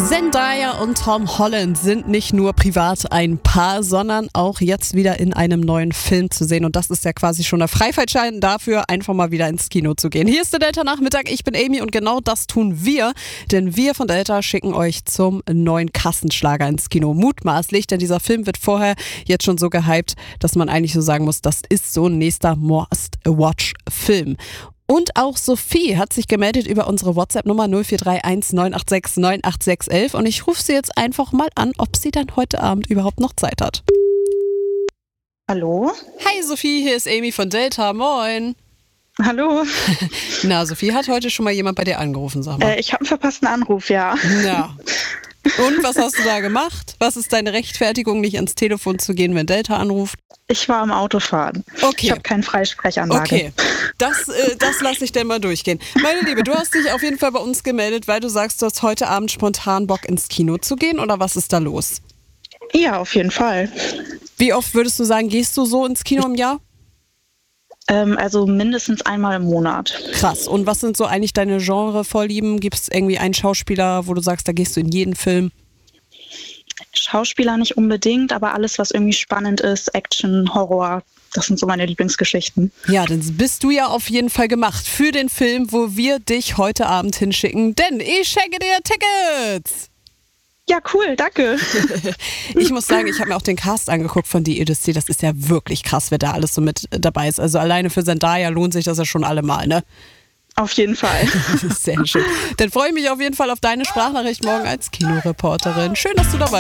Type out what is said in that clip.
Zendaya und Tom Holland sind nicht nur privat ein Paar, sondern auch jetzt wieder in einem neuen Film zu sehen. Und das ist ja quasi schon der Freifahrtschein dafür, einfach mal wieder ins Kino zu gehen. Hier ist der Delta-Nachmittag, ich bin Amy und genau das tun wir. Denn wir von Delta schicken euch zum neuen Kassenschlager ins Kino. Mutmaßlich, denn dieser Film wird vorher jetzt schon so gehypt, dass man eigentlich so sagen muss, das ist so ein nächster Must-Watch-Film. Und auch Sophie hat sich gemeldet über unsere WhatsApp-Nummer 0431 986 98611 und ich rufe sie jetzt einfach mal an, ob sie dann heute Abend überhaupt noch Zeit hat. Hallo? Hi Sophie, hier ist Amy von Delta, moin. Hallo? Na, Sophie, hat heute schon mal jemand bei dir angerufen, sag mal. Ich habe einen verpassten Anruf, ja. Ja. Und was hast du da gemacht? Was ist deine Rechtfertigung, nicht ans Telefon zu gehen, wenn Delta anruft? Ich war am Autofahren. Okay. Ich habe keine Freisprechanlage. Okay, das lasse ich denn mal durchgehen. Meine Liebe, du hast dich auf jeden Fall bei uns gemeldet, weil du sagst, du hast heute Abend spontan Bock ins Kino zu gehen, oder was ist da los? Ja, auf jeden Fall. Wie oft würdest du sagen, gehst du so ins Kino im Jahr? Also mindestens einmal im Monat. Krass. Und was sind so eigentlich deine Genre-Vorlieben? Gibt es irgendwie einen Schauspieler, wo du sagst, da gehst du in jeden Film? Schauspieler nicht unbedingt, aber alles, was irgendwie spannend ist, Action, Horror, das sind so meine Lieblingsgeschichten. Ja, dann bist du ja auf jeden Fall gemacht für den Film, wo wir dich heute Abend hinschicken, denn ich schenke dir Tickets! Ja, cool, danke. Ich muss sagen, ich habe mir auch den Cast angeguckt von Die Odyssee. Das ist ja wirklich krass, wer da alles so mit dabei ist. Also alleine für Zendaya lohnt sich das ja schon allemal, ne? Auf jeden Fall. Sehr schön. Dann freue ich mich auf jeden Fall auf deine Sprachnachricht morgen als Kinoreporterin. Schön, dass du dabei bist.